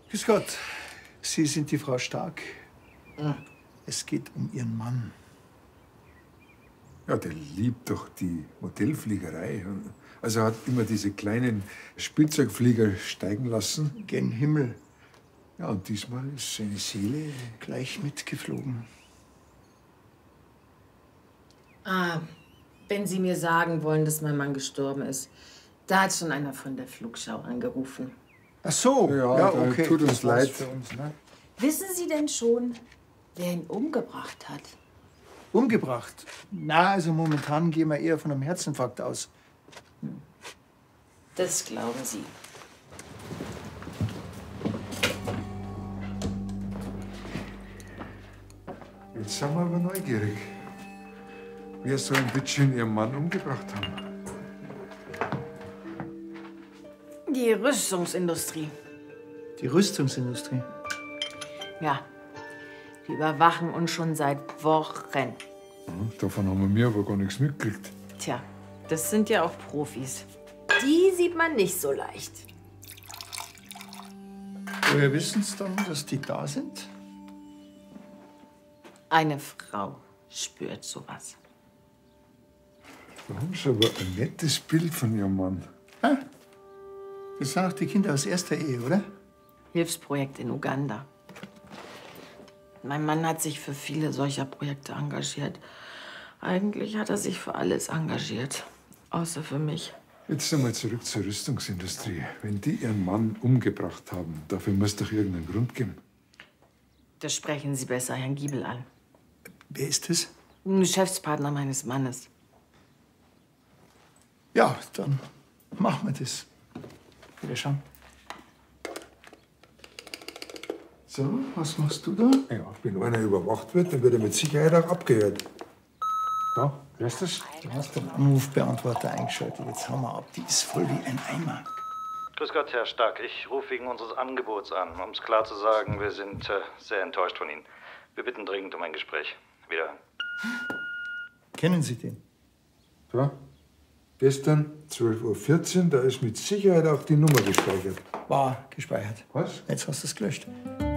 Grüß Gott, Sie sind die Frau Stark. Es geht um Ihren Mann. Ja, der liebt doch die Modellfliegerei. Also er hat immer diese kleinen Spielzeugflieger steigen lassen. Gen Himmel. Ja, und diesmal ist seine Seele Gleich mitgeflogen. Wenn Sie mir sagen wollen, dass mein Mann gestorben ist, da hat schon einer von der Flugschau angerufen. Ach so, Ja, okay. tut uns das war's leid. für uns, ne? Wissen Sie denn schon, wer ihn umgebracht hat? Umgebracht? Na, also momentan gehen wir eher von einem Herzinfarkt aus. Das glauben Sie. Jetzt sind wir aber neugierig. Wer soll denn bitte schön ihren Mann umgebracht haben? Die Rüstungsindustrie. Die Rüstungsindustrie. Ja, die überwachen uns schon seit Wochen. Davon haben wir aber gar nichts mitgekriegt. Tja, das sind ja auch Profis. Die sieht man nicht so leicht. Woher wissen Sie dann, dass die da sind? Eine Frau spürt sowas. Da haben sie aber ein nettes Bild von ihrem Mann. Das sind auch die Kinder aus erster Ehe, oder? Hilfsprojekt in Uganda. Mein Mann hat sich für viele solcher Projekte engagiert. Eigentlich hat er sich für alles engagiert, außer für mich. Jetzt einmal zurück zur Rüstungsindustrie. Wenn die ihren Mann umgebracht haben, dafür muss doch irgendeinen Grund geben. Das sprechen Sie besser Herrn Giebel an. Wer ist das? Ein Geschäftspartner meines Mannes. Ja, dann machen wir das. Wieder schauen. So, was machst du da? Ja, wenn einer überwacht wird, dann wird er mit Sicherheit auch abgehört. Da, hörst du das? Du hast den Anrufbeantworter eingeschaltet. Jetzt hauen wir ab. Die ist voll wie ein Eimer. Grüß Gott, Herr Stark. Ich rufe wegen unseres Angebots an. Um es klar zu sagen, wir sind sehr enttäuscht von Ihnen. Wir bitten dringend um ein Gespräch. Wieder. Kennen Sie den? Da, gestern 12:14 Uhr, da ist mit Sicherheit auch die Nummer gespeichert. War gespeichert. Was? Jetzt hast du es gelöscht.